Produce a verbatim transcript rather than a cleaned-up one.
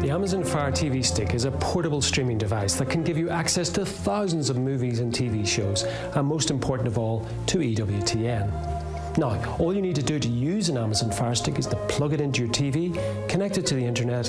The Amazon Fire T V Stick is a portable streaming device that can give you access to thousands of movies and T V shows, and most important of all, to E W T N. Now, all you need to do to use an Amazon Fire Stick is to plug it into your T V, connect it to the internet,